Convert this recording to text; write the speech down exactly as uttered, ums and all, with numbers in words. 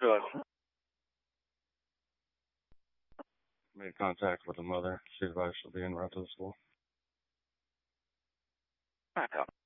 Good. Made contact with the mother. She advised she'll be en route to the school. Back up.